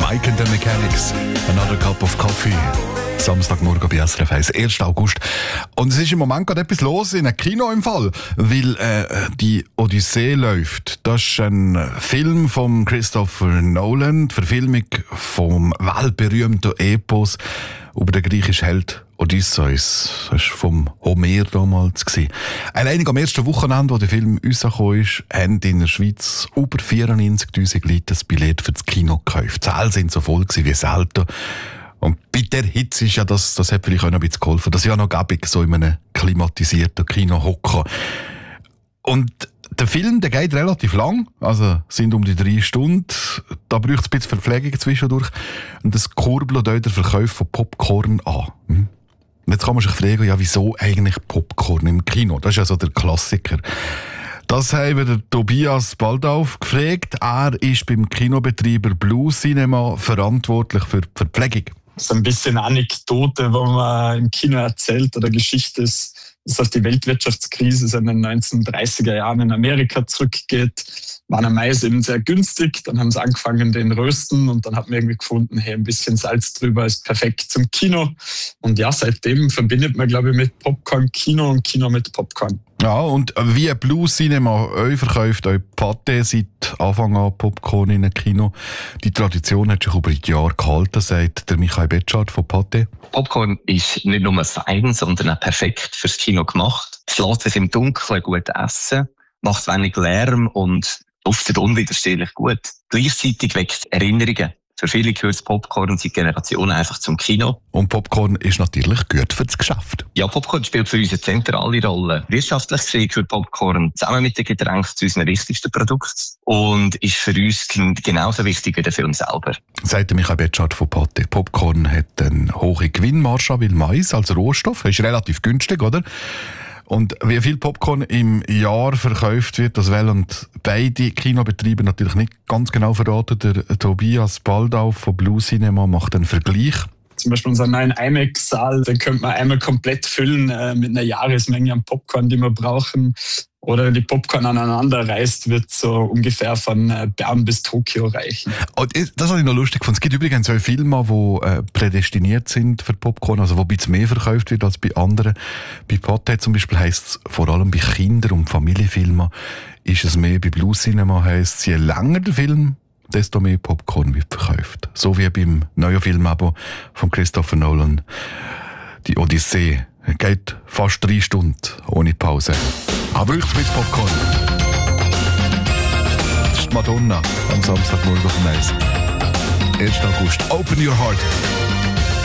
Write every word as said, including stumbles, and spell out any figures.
Mike and the Mechanics, Another Cup of Coffee. Samstagmorgen bei S R F eins, ersten August. Und es ist im Moment gerade etwas los in einem Kino im Fall, weil äh, die Odyssee läuft. Das ist ein Film von Christopher Nolan, die Verfilmung vom weltberühmten Epos über den griechischen Held Odysseus. Das war vom Homer damals. Allein am ersten Wochenende, wo der Film rausgekommen ist, haben in der Schweiz über vierundneunzigtausend Leute das Billett für das Kino gekauft. Die Säle sind so voll wie selten. Und bei der Hitze ist ja das, das hat vielleicht auch noch ein bisschen geholfen, dass ich ja noch gäbig so in einem klimatisierten Kino hocke. Und der Film, der geht relativ lang, also sind um die drei Stunden. Da braucht es ein bisschen Verpflegung zwischendurch. Und das kurbelt auch den Verkauf von Popcorn an. Und jetzt kann man sich fragen, ja, wieso eigentlich Popcorn im Kino? Das ist ja so der Klassiker. Das haben wir der Tobias Baldauf gefragt. Er ist beim Kinobetreiber Blue Cinema verantwortlich für die Verpflegung. So ein bisschen Anekdote, wo man im Kino erzählt oder Geschichte ist, dass auf die Weltwirtschaftskrise so in den neunzehnhundertdreißiger Jahren in Amerika zurückgeht. War der Mais eben sehr günstig, dann haben sie angefangen den Rösten und dann hat man irgendwie gefunden, hey, ein bisschen Salz drüber ist perfekt zum Kino. Und ja, seitdem verbindet man, glaube ich, mit Popcorn Kino und Kino mit Popcorn. Ja, und wie Blue Cinema euch verkauft, euch Pate seit Anfang an Popcorn in einem Kino. Die Tradition hat sich über die Jahre gehalten, sagt der Michael Betschart von Pate. Popcorn ist nicht nur fein, sondern auch perfekt fürs Kino gemacht. Es lässt sich im Dunkeln gut essen, macht wenig Lärm und duftet unwiderstehlich gut. Gleichzeitig weckt Erinnerungen. Für viele gehört Popcorn seit Generationen einfach zum Kino. Und Popcorn ist natürlich gut für das Geschäft. Ja, Popcorn spielt für uns eine zentrale Rolle. Wirtschaftlich gesehen gehört Popcorn zusammen mit den Getränken zu unseren wichtigsten Produkten und ist für uns genauso wichtig wie der Film selber. Sagt Michael Betschart von Pate. Popcorn hat eine hohe Gewinnmarge, weil Mais als Rohstoff ist relativ günstig, oder? Und wie viel Popcorn im Jahr verkauft wird, das wollen beide Kinobetreiber natürlich nicht ganz genau verraten. Der Tobias Baldauf von Blue Cinema macht einen Vergleich. Zum Beispiel unseren neuen IMAX-Saal, den könnte man einmal komplett füllen äh, mit einer Jahresmenge an Popcorn, die wir brauchen. Oder wenn die Popcorn aneinander reißt, wird so ungefähr von äh, Bern bis Tokio reichen. Und das habe ich noch lustig gefunden. Es gibt übrigens auch Filme, die äh, prädestiniert sind für Popcorn, also wo ein bisschen mehr verkauft wird als bei anderen. Bei Pate zum Beispiel heisst es vor allem bei Kinder- und Familienfilmen ist es mehr. Bei Blue Cinema heisst es, je länger der Film, desto mehr Popcorn wird verkauft. So wie beim neuen Film von Christopher Nolan, die Odyssee. Geht fast drei Stunden ohne Pause. Aber ich mit Popcorn. Das ist Madonna am Samstagmorgen auf dem Eis. ersten August. Open your heart.